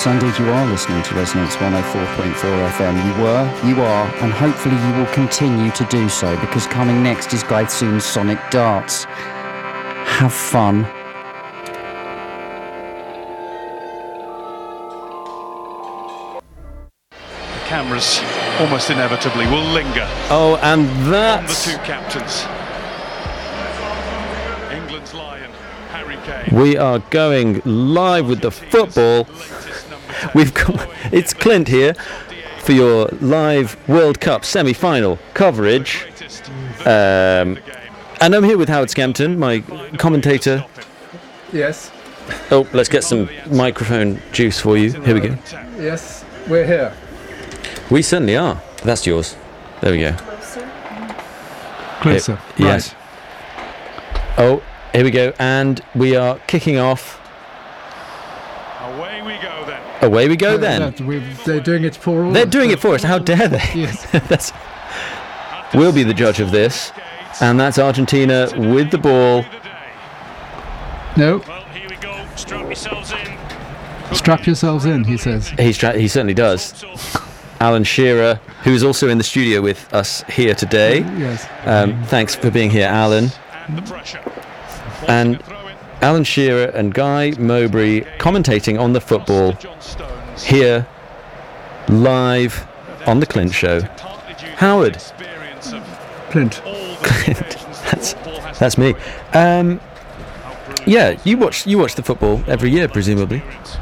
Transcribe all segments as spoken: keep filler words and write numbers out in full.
Yes, indeed you are listening to Resonance one oh four point four F M. You were, you are, and hopefully you will continue to do so, because coming next is Glysoon's Sonic Darts. Have fun. The cameras almost inevitably will linger. Oh, and On that's... the two captains. England's Lion, Harry Kane. We are going live with the football. We've got... It's Clint here for your live World Cup semi-final coverage. Um, and I'm here with Howard Scampton, my commentator. Yes. Oh, let's get some microphone juice for you. Here we go. Yes, we're here. We certainly are. That's yours. There we go. Closer. Here, yes. Right. Oh, here we go. And we are kicking off. Away we go then. Away we go Uh, then. that we've, they're doing it for all. They're doing it for us. How dare they? Yes. That's, we'll be the judge of this. And that's Argentina with the ball. No. Well, here we go. Strap yourselves in. Strap yourselves in, he says. He's tra- he certainly does. Alan Shearer, who's also in the studio with us here today. Yes. Um, thanks for being here, Alan. And the pressure. And Alan Shearer and Guy Mowbray commentating on the football here live on the Clint Show. Howard. Clint. Clint. That's, that's me. Um, yeah, you watch you watch the football every year, presumably.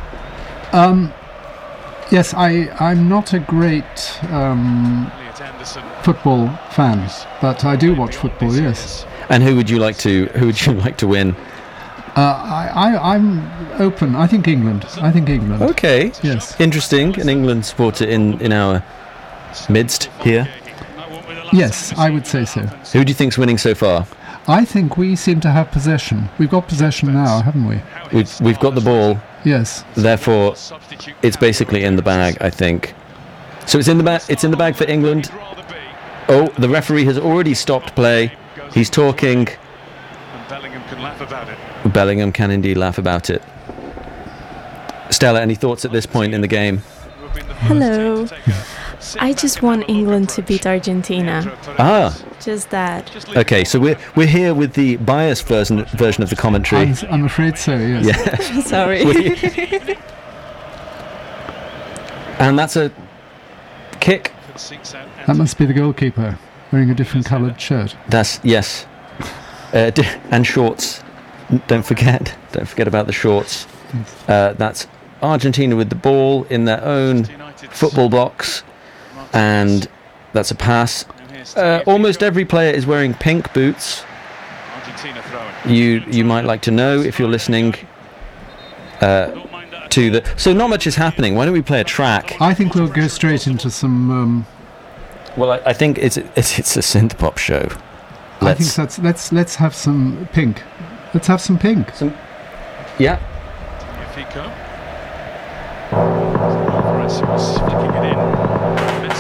Um, yes, I, I'm not a great um, football fan, but I do watch football, yes. And who would you like to who would you like to win? Uh, I, I, I'm open. I think England. I think England. Okay. Yes. Interesting. An England supporter in, in our midst here. Yes, I would say so. Who do you think's winning so far? I think we seem to have possession. We've got possession now, haven't we? We've we've got the ball. Yes. Therefore, it's basically in the bag, I think. So it's in the bag. It's in the bag for England. Oh, the referee has already stopped play. He's talking. And Bellingham can laugh about it. Bellingham can indeed laugh about it. Stella, any thoughts at this point in the game? Hello. I just want England to beat Argentina. Ah. Just that. Okay, so we're we're here with the biased version version of the commentary. I'm, I'm afraid so, yes. Yeah. Sorry. And that's a kick. That must be the goalkeeper wearing a different coloured shirt. That's yes. Uh, d- and shorts. Don't forget. Don't forget about the shorts. Uh, that's Argentina with the ball in their own football box, and that's a pass. Uh, almost every player is wearing pink boots. You you might like to know if you're listening uh, to the. So not much is happening. Why don't we play a track? I think we'll go straight into some. Um, Well, I, I think it's it's it's a synth pop show. I Let's, think that's let's let's have some pink. Let's have some pink. some, yeah. Fico. Alvarez was flicking